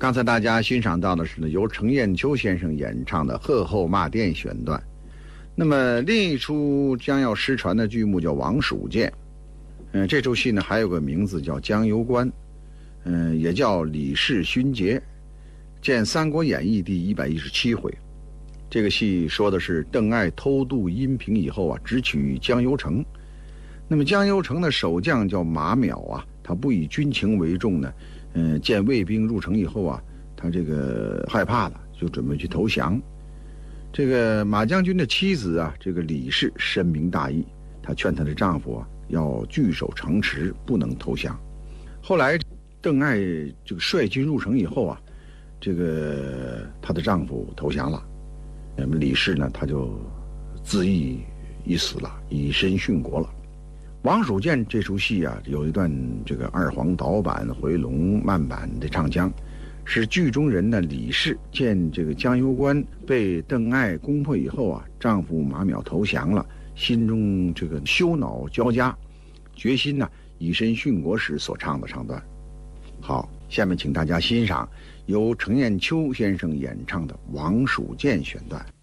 刚才大家欣赏到的是呢，由程砚秋先生演唱的《鹤后骂店》选段。那么另一出将要失传的剧目叫《王蜀见》，这出戏呢还有个名字叫《江油关》，也叫李氏勋节，见《三国演义》第117回。这个戏说的是邓艾偷渡阴平以后啊，直取江油城。那么江油城的守将叫马邈啊，他不以军情为重呢，见魏兵入城以后啊，他这个害怕了，就准备去投降。这个马将军的妻子啊，这个李氏深明大义，她劝她的丈夫啊要据守城池，不能投降。后来邓艾这个率军入城以后啊，这个她的丈夫投降了，那么李氏呢，他就自缢已死了，以身殉国了。王蜀见这出戏啊，有一段这个二黄导板、回龙慢板的唱腔，是剧中人呢李氏见这个江油关被邓艾攻破以后啊，丈夫马邈投降了，心中这个羞恼交加，决心呢以身殉国时所唱的唱段。好，下面请大家欣赏由程砚秋先生演唱的《王蜀见》选段。